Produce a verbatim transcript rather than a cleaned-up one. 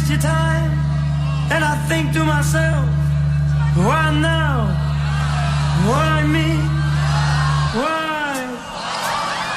waste your time. And I think to myself, why now? Why